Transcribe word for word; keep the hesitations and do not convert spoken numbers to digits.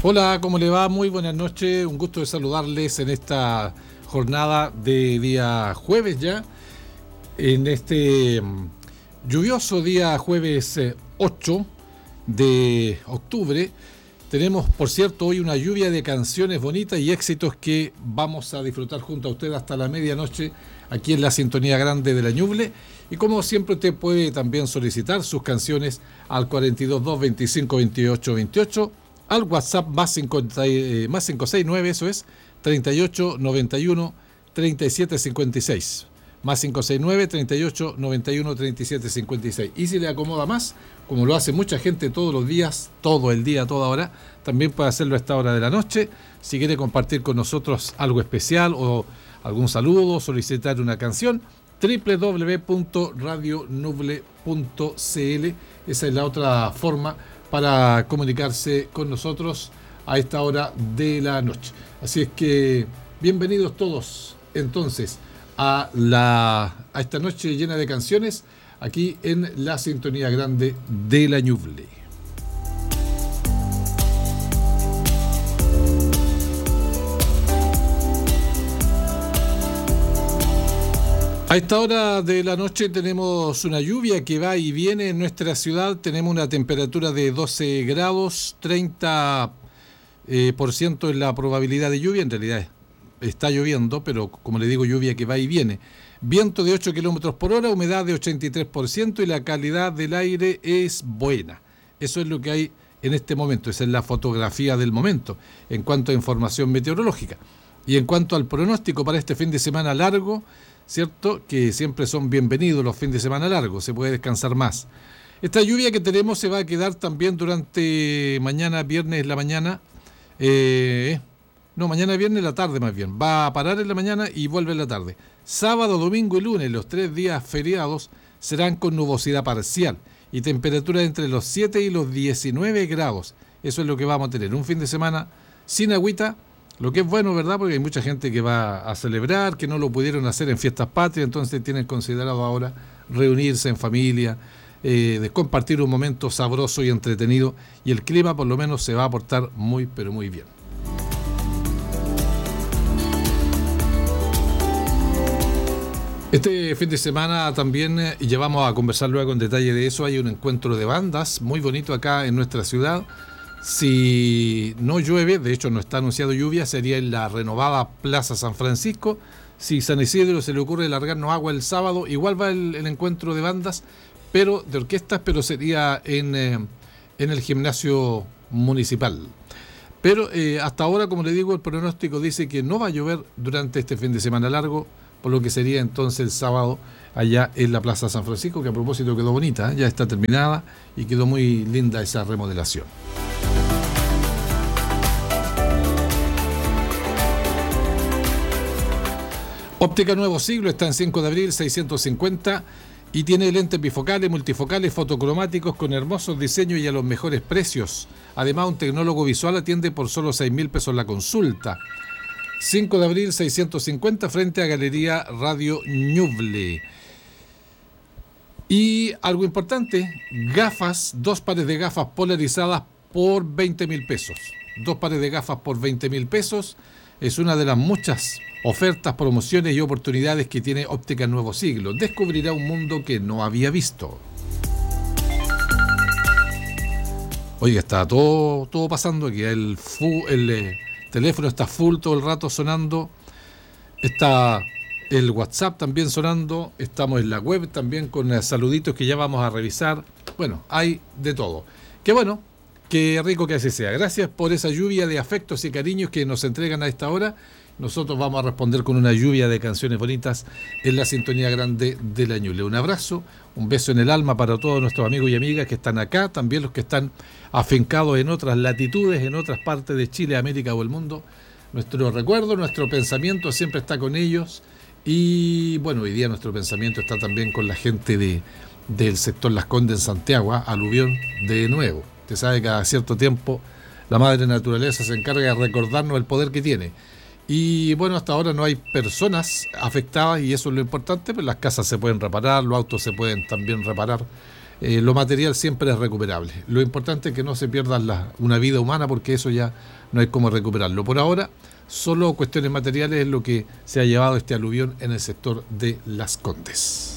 Hola, ¿cómo le va? Muy buenas noches, un gusto de saludarles en esta jornada de día jueves ya, en este mm, lluvioso día jueves eh, ocho de octubre. Tenemos, por cierto, hoy una lluvia de canciones bonitas y éxitos que vamos a disfrutar junto a usted hasta la medianoche aquí en la Sintonía Grande de la Ñuble. Y como siempre, usted puede también solicitar sus canciones al cuarenta y dos, dos veinticinco, veintiocho veintiocho, al WhatsApp más, cinco, eh, más cinco seis nueve, eso es, treinta y ocho, noventa y uno, treinta y siete cincuenta y seis. Más cinco seis nueve, treinta y ocho, noventa y uno, treinta y siete cincuenta y seis. Y si le acomoda más, como lo hace mucha gente todos los días, todo el día, toda hora, también puede hacerlo a esta hora de la noche. Si quiere compartir con nosotros algo especial o algún saludo, solicitar una canción, doble u doble u doble u punto radio nuble punto c l. Esa es la otra forma para comunicarse con nosotros a esta hora de la noche. Así es que bienvenidos todos entonces a, la, a esta noche llena de canciones aquí en la Sintonía Grande de la Ñuble. A esta hora de la noche tenemos una lluvia que va y viene en nuestra ciudad. Tenemos una temperatura de doce grados, treinta eh, por ciento es la probabilidad de lluvia. En realidad está lloviendo, pero como le digo, lluvia que va y viene. Viento de ocho kilómetros por hora, humedad de ochenta y tres por ciento y la calidad del aire es buena. Eso es lo que hay en este momento. Esa es la fotografía del momento en cuanto a información meteorológica. Y en cuanto al pronóstico para este fin de semana largo, ¿cierto? Que siempre son bienvenidos los fines de semana largos, se puede descansar más. Esta lluvia que tenemos se va a quedar también durante mañana, viernes, la mañana, eh, no, mañana viernes, la tarde más bien, va a parar en la mañana y vuelve en la tarde. Sábado, domingo y lunes, los tres días feriados, serán con nubosidad parcial y temperatura entre los siete y los diecinueve grados. Eso es lo que vamos a tener, un fin de semana sin agüita. Lo que es bueno, ¿verdad? Porque hay mucha gente que va a celebrar, que no lo pudieron hacer en fiestas patrias, entonces tienen considerado ahora reunirse en familia, eh, de compartir un momento sabroso y entretenido, y el clima por lo menos se va a portar muy, pero muy bien. Este fin de semana también, eh, y ya vamos a conversar luego en detalle de eso, hay un encuentro de bandas muy bonito acá en nuestra ciudad. Si no llueve, de hecho no está anunciado lluvia, sería en la renovada Plaza San Francisco. Si San Isidro se le ocurre largarnos agua el sábado, igual va el, el encuentro de bandas, pero de orquestas, pero sería en, eh, en el gimnasio municipal. Pero eh, hasta ahora, como le digo, el pronóstico dice que no va a llover durante este fin de semana largo, por lo que sería entonces el sábado allá en la Plaza San Francisco, que a propósito quedó bonita, ¿eh? Ya está terminada y quedó muy linda esa remodelación. Óptica Nuevo Siglo está en cinco de abril seiscientos cincuenta y tiene lentes bifocales, multifocales, fotocromáticos con hermosos diseños y a los mejores precios. Además, un tecnólogo visual atiende por solo seis mil pesos la consulta. cinco de abril seiscientos cincuenta frente a Galería Radio Ñuble. Y algo importante, gafas, dos pares de gafas polarizadas por veinte mil pesos. Dos pares de gafas por veinte mil pesos es una de las muchas ofertas, promociones y oportunidades que tiene Óptica Nuevo Siglo. Descubrirá un mundo que no había visto. Oiga, está todo, todo pasando aquí. El, fu, el eh, teléfono está full todo el rato sonando. Está el WhatsApp también sonando. Estamos en la web también con eh, saluditos que ya vamos a revisar. Bueno, hay de todo. Qué bueno, qué rico que así sea. Gracias por esa lluvia de afectos y cariños que nos entregan a esta hora. Nosotros vamos a responder con una lluvia de canciones bonitas en la Sintonía Grande de la Ñuble. Un abrazo, un beso en el alma para todos nuestros amigos y amigas que están acá, también los que están afincados en otras latitudes, en otras partes de Chile, América o el mundo. Nuestro recuerdo, nuestro pensamiento siempre está con ellos. Y bueno, hoy día nuestro pensamiento está también con la gente de, del sector Las Condes en Santiago, ¿eh? Aluvión de nuevo. Usted sabe que cada cierto tiempo la madre naturaleza se encarga de recordarnos el poder que tiene. Y bueno, hasta ahora no hay personas afectadas y eso es lo importante, pero las casas se pueden reparar, los autos se pueden también reparar eh, lo material siempre es recuperable. Lo importante es que no se pierda la, una vida humana, porque eso ya no hay cómo recuperarlo. Por ahora, solo cuestiones materiales es lo que se ha llevado este aluvión en el sector de Las Condes.